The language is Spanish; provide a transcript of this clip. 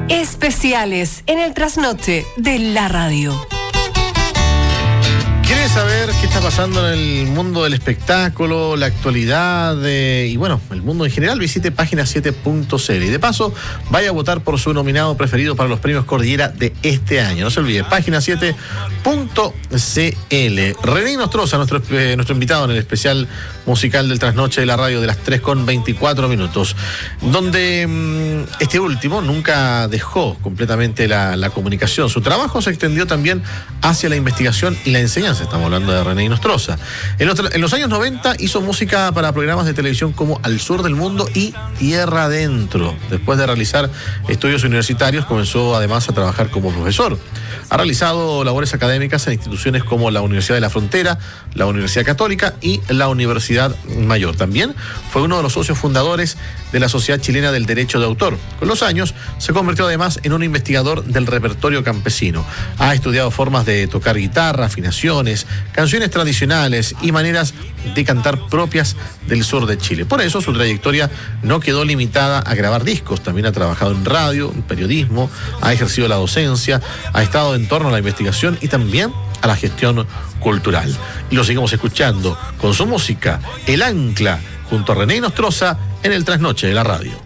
Especiales en el trasnoche de la radio. ¿Quieres saber qué está pasando en el mundo del espectáculo, la actualidad y bueno, el mundo en general? Visite página7.cl y de paso vaya a votar por su nominado preferido para los premios Cordillera de este año. No se olvide, página7.cl. René Nostroza, nuestro invitado en el especial musical del trasnoche de la radio de las 3:24, donde este último nunca dejó completamente la comunicación. Su trabajo se extendió también hacia la investigación y la enseñanza. Estamos hablando de René Nostroza. En los años 90 hizo música para programas de televisión como Al Sur del Mundo y Tierra Adentro. Después de realizar estudios universitarios, comenzó además a trabajar como profesor. Ha realizado labores académicas en instituciones como la Universidad de la Frontera, la Universidad Católica y la Universidad Mayor. También fue uno de los socios fundadores de la Sociedad Chilena del Derecho de Autor. Con los años se convirtió además en un investigador del repertorio campesino. Ha estudiado formas de tocar guitarra, afinaciones, canciones tradicionales y maneras de cantar propias del sur de Chile. Por eso su trayectoria no quedó limitada a grabar discos. También ha trabajado en radio, en periodismo, ha ejercido la docencia, ha estado en torno a la investigación y también a la gestión cultural. Y lo seguimos escuchando con su música, El Ancla, junto a René Nostroza en el trasnoche de la radio.